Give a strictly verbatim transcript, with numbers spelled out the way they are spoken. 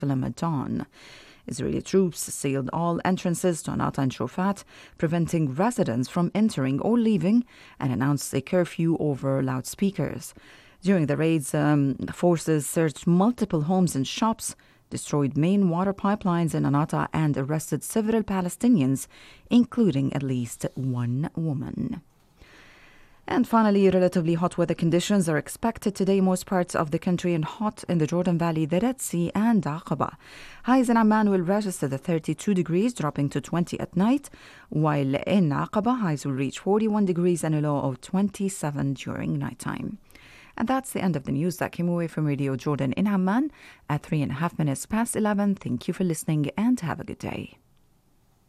Jerusalem at dawn. Israeli troops sealed all entrances to Anata and Shofat, preventing residents from entering or leaving, and announced a curfew over loudspeakers. During the raids, um, forces searched multiple homes and shops, destroyed main water pipelines in Anata, and arrested several Palestinians, including at least one woman. And finally, relatively hot weather conditions are expected today in most parts of the country, and hot in the Jordan Valley, the Red Sea and Aqaba. Highs in Amman will register the thirty-two degrees, dropping to twenty at night, while in Aqaba, highs will reach forty-one degrees and a low of twenty-seven during nighttime. And that's the end of the news that came away from Radio Jordan in Amman at three and a half minutes past eleven. Thank you for listening and have a good day.